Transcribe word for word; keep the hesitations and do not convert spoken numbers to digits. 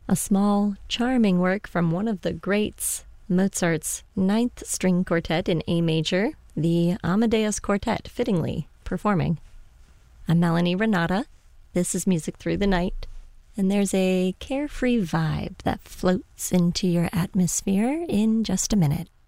A small, charming work from one of the greats, Mozart's Ninth String Quartet in A major, the Amadeus Quartet, fittingly performing. I'm Melanie Renata. This is Music Through the Night, and there's a carefree vibe that floats into your atmosphere in just a minute.